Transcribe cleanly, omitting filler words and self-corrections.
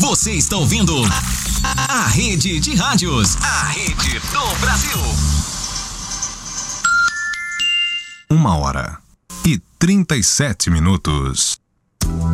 Você está ouvindo a Rede de Rádios. A Rede do Brasil. 1h37.